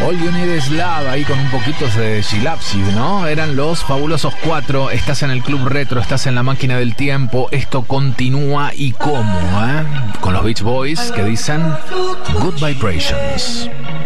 All You Need Is Love, ahí con un poquito de Gilapsi, ¿no? Eran los Fabulosos 4. Estás en el Club Retro, estás en la máquina del tiempo. Esto continúa y cómo, ¿eh? Con los Beach Boys que dicen Good Vibrations.